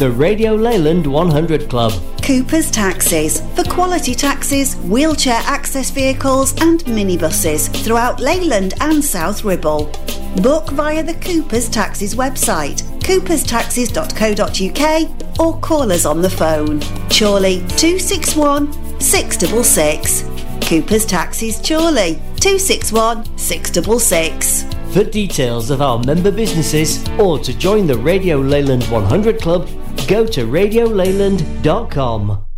The Radio Leyland 100 Club. Cooper's Taxis, for quality taxis, wheelchair access vehicles and minibuses throughout Leyland and South Ribble. Book via the Cooper's Taxis website, cooperstaxis.co.uk, or call us on the phone. Chorley 261 666. Cooper's Taxis Chorley 261 666. For details of our member businesses or to join the Radio Leyland 100 Club, go to radioleyland.com.